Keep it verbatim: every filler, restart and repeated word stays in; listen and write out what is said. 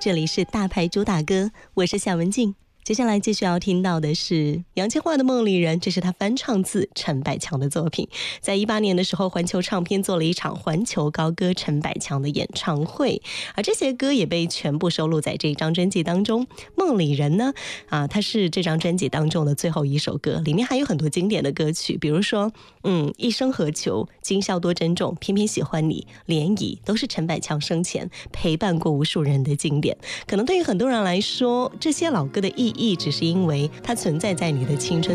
这里是大牌主打歌，我是夏文静。接下来继续要听到的是杨千嬅的《梦里人》，这是他翻唱自陈百强的作品。在一八年的时候，环球唱片做了一场环球高歌陈百强的演唱会，而这些歌也被全部收录在这一张专辑当中。《梦里人》呢，啊，它是这张专辑当中的最后一首歌，里面还有很多经典的歌曲，比如说，嗯，一生何求、今宵多珍重、偏偏喜欢你、涟漪，都是陈百强生前陪伴过无数人的经典。可能对于很多人来说，这些老歌的意义只是因为它存在在你的青春